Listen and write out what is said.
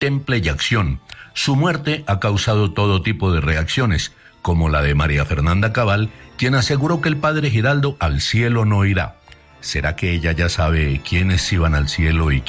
temple y acción. Su muerte ha causado todo tipo de reacciones, como la de María Fernanda Cabal, quien aseguró que el padre Giraldo al cielo no irá. ¿Será que ella ya sabe quiénes iban al cielo y